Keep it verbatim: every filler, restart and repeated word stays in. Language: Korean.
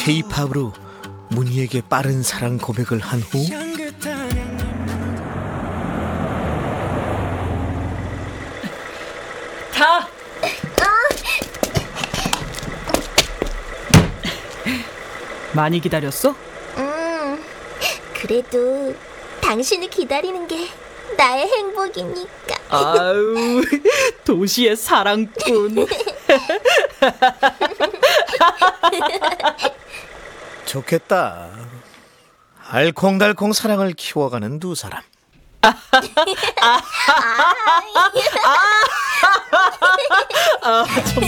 K-팝으로 문희에게 빠른 사랑 고백을 한 후 다! 많이 기다렸어? 음, 그래도 당신을 기다리는 게 나의 행복이니까. 아유, 도시의 사랑꾼. 좋겠다. 알콩달콩 사랑을 키워가는 두 사람. 아, 정